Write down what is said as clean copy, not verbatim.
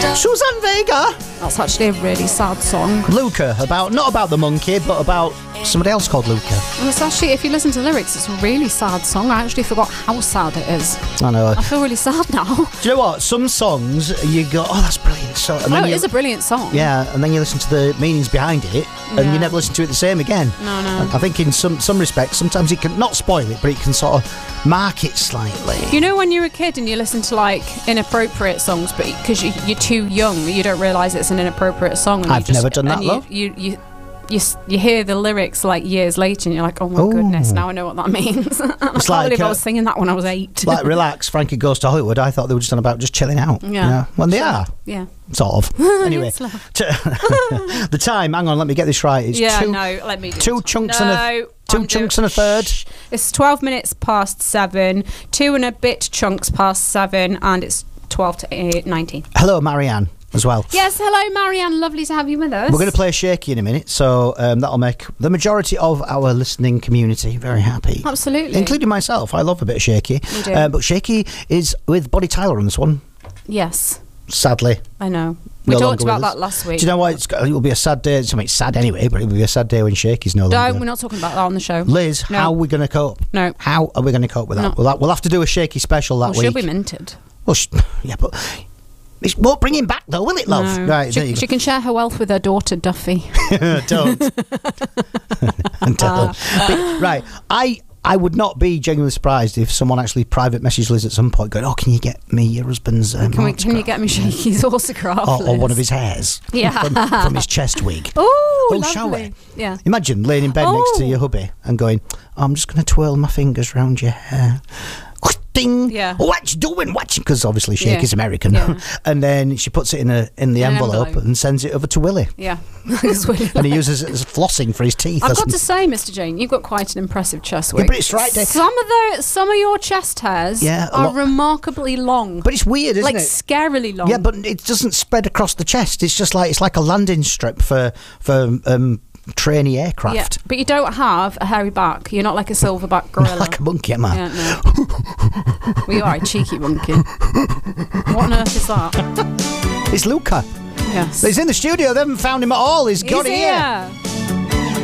Suzanne Vega. That's actually a really sad song. Luca, not about the monkey, but about somebody else called Luca. And it's actually, if you listen to the lyrics, it's a really sad song. I actually forgot how sad it is. I know. I feel really sad now. Do you know what? Some songs you go, oh, that's brilliant. So, it is a brilliant song. Yeah, and then you listen to the meanings behind it, and you never listen to it the same again. No. I think in some respects, sometimes it can not spoil it, but it can sort of mark it slightly. You know, when you're a kid and you listen to like inappropriate songs, but because you're too young, you don't realise it's an inappropriate song. And I've never done that, love. You hear the lyrics like years later and you're like, oh my goodness, now I know what that means. I can't believe I was singing that when I was 8. Like Relax, Frankie Goes to Hollywood. I thought they were just on about just chilling out. Yeah. You know? When they are. Yeah. Sort of. Anyway. The time, hang on, let me get this right. It's let me do two chunks and a third. It's 12 minutes past 7, 2 and a bit chunks past 7, and it's 12 to 19. Hello, Marianne. As well. Yes, hello Marianne, lovely to have you with us. We're going to play a shaky in a minute, so that'll make the majority of our listening community very happy. Absolutely. Including myself. I love a bit of shaky. You do. But shaky is with Bonnie Tyler on this one. Yes. Sadly. I know. We talked about that last week. Do you know what? It will be a sad day. I mean, it's sad anyway, but it will be a sad day when Shaky's no longer. We're not talking about that on the show. Liz, how are we going to cope? No. How are we going to cope with that? We'll have to do a Shaky special that week. She'll be minted. Well, yeah, but it won't bring him back though, will it, love? No. Right, she can share her wealth with her daughter Duffy. Don't. Right, I would not be genuinely surprised if someone actually private messaged Liz at some point going, oh, can you get me your husband's can you get me Shaky's autograph, or one of his hairs from his chest wig. Oh, shall we? Yeah. Imagine laying in bed next to your hubby and going, I'm just going to twirl my fingers round your hair. Ding. Yeah. What you doing? Because obviously Shaky's American. Yeah. And then she puts it in the envelope and sends it over to Willie. Yeah. And he uses it as flossing for his teeth. I've got to say, Mr. Jane, you've got quite an impressive chest wig. Yeah, but it's right there. Some of your chest hairs are remarkably long. But it's weird, isn't it? Like scarily long. Yeah, but it doesn't spread across the chest. It's just like a landing strip for trainee aircraft. Yeah, but you don't have a hairy back. You're not like a silverback gorilla. Not like a monkey, am I? Yeah, no. Well, you are a cheeky monkey. What on earth is that? It's Luca. Yes. He's in the studio. They haven't found him at all. He's got it here.